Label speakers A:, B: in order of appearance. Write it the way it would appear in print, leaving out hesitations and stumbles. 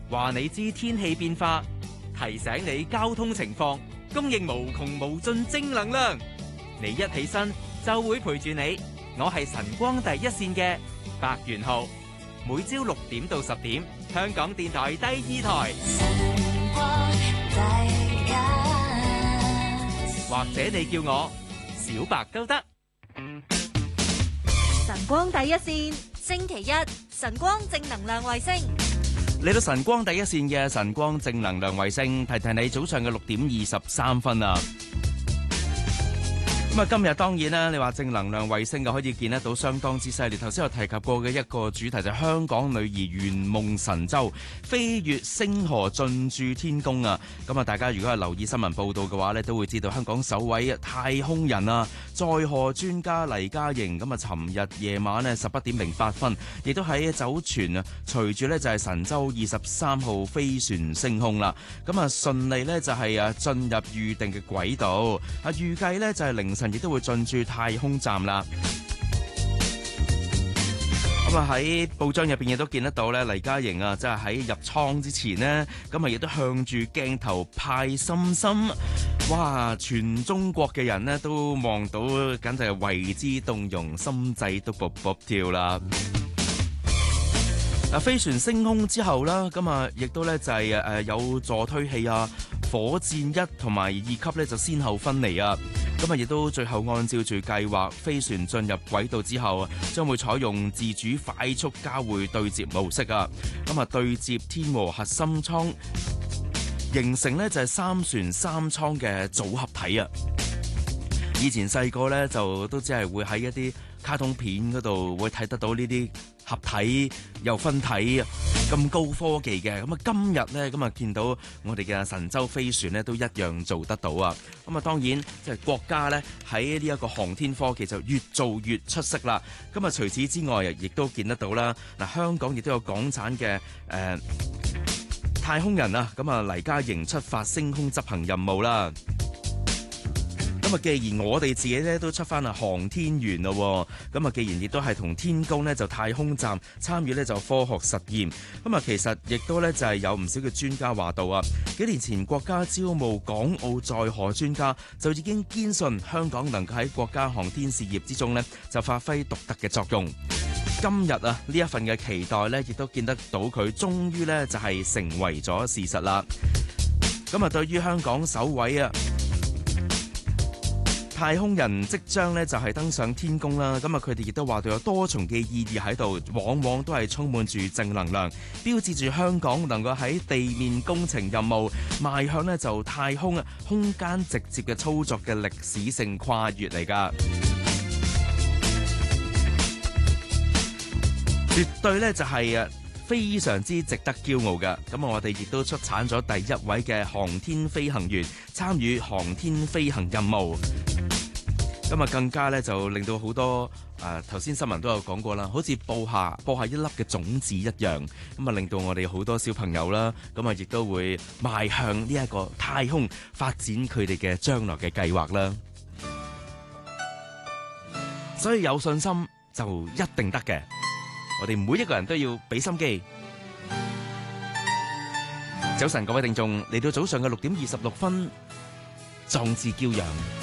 A: 話你知天氣變化，提醒你交通情況，供應無窮無盡正能量。你一起身就會陪住你。我係晨光第一線嘅白元浩，每朝6點到10點，香港電台第2台。或者你叫我小白都得。
B: 晨光第一線，星期一晨光正能量衛星。
A: 嚟到晨光第一線嘅晨光正能量衛星，提提你早上嘅6點23分啊！咁啊，今日當然啦，你話正能量衛星嘅可以見得到相當之犀利。頭先有提及過嘅一個主題就係香港女兒圓夢神舟飛越星河進駐天宮啊！咁啊，大家如果係留意新聞報道嘅話呢，都會知道香港首位太空人啊，載荷專家黎嘉瑩咁啊，尋日夜晚呢11:08分，亦都喺酒泉啊，隨住呢就係神舟23號飛船升空啦。咁啊，順利呢就係進入預定嘅軌道啊，預計呢就係凌晨亦都會進駐太空站啦。咁啊，喺報章入邊亦都見得到咧，黎嘉瑩啊，即係喺入艙之前呢，咁啊亦都向住鏡頭派心心。哇！全中國嘅人呢都望到，簡直係為之動容，心仔都卜卜跳啦。飛船升空之後啦，咁啊亦都咧就係有助推器啊，火箭1同埋2級咧就先後分離啊。咁啊，亦都最後按照住計劃，飛船進入軌道之後，將會採用自主快速交會對接模式啊。咁啊，對接天和核心艙，形成呢就係3船3艙嘅組合體啊。以前細個咧就都只係會喺一啲卡通片嗰度會睇得到呢啲合體又分體咁高科技嘅。咁啊，今日咧咁啊見到我哋嘅神舟飛船咧都一樣做得到啊。咁啊，當然即係國家咧喺呢一個航天科技就越做越出色啦。咁啊，除此之外亦都見得到啦。嗱，香港亦都有港產嘅太空人啊。咁啊，黎嘉瑩出發升空執行任務啦。咁啊，既然我哋自己咧都出翻啊航天員咯，咁啊，既然亦都係同天宮咧就太空站參與咧就科學實驗，咁啊，其實亦都咧就係有唔少嘅專家話到啊，幾年前國家招募港澳載荷專家，就已經堅信香港能夠喺國家航天事業之中咧就發揮獨特嘅作用。今日啊，呢一份嘅期待咧，亦都見得到佢終於咧就係成為咗事實啦。咁啊，對於香港首位啊太空人即將咧就係登上天宮啦，咁啊佢哋亦都話到有多重嘅意義喺度，往往都係充滿住正能量，標誌住香港能夠喺地面工程任務邁向咧就太空啊空間直接嘅操作嘅歷史性跨越嚟㗎，絕對咧就係非常之值得驕傲嘅。咁我哋亦都出產咗第一位嘅航天飛行員參與航天飛行任務。咁啊，更加咧就令到好多頭先新聞都有講過啦，好似播下一粒嘅種子一樣，咁啊令到我哋好多小朋友啦，咁啊亦都會邁向呢一個太空發展佢哋嘅將來嘅計劃啦。所以有信心就一定得嘅，我哋每一個人都要俾心機。早晨各位聽眾，嚟到早上嘅6點26分，壯志驕陽。